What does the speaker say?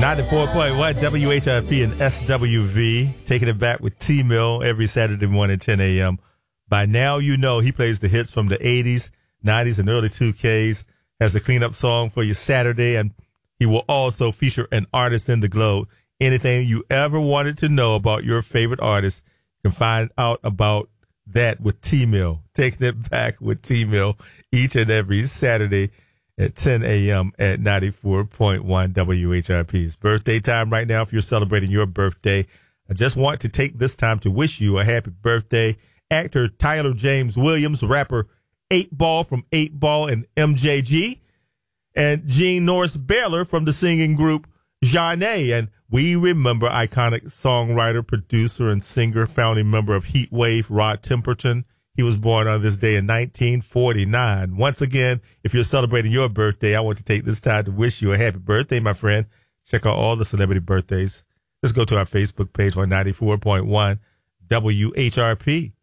94.1 WHIP and SWV, taking it back with T-Mill every Saturday morning, 10 a.m. By now, you know he plays the hits from the 80s, 90s, and early 2Ks, has a cleanup song for your Saturday, and he will also feature an artist in the Globe. Anything you ever wanted to know about your favorite artist, you can find out about that with T-Mill. Taking it back with T-Mill each and every Saturday at 10 a.m. at 94.1 WHIP's birthday time right now. If you're celebrating your birthday, I just want to take this time to wish you a happy birthday. Actor Tyler James Williams, rapper 8Ball from 8Ball and MJG, and Gene Norris Baylor from the singing group Zharnay. And we remember iconic songwriter, producer, and singer, founding member of Heat Wave, Rod Temperton. He was born on this day in 1949. Once again, if you're celebrating your birthday, I want to take this time to wish you a happy birthday, my friend. Check out all the celebrity birthdays. Let's go to our Facebook page on 94.1 WHRP.